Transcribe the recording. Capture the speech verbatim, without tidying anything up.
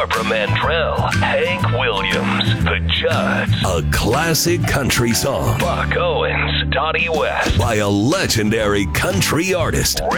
Barbara Mandrell, Hank Williams, The Judds, a classic country song, Buck Owens, Dottie West, by a legendary country artist.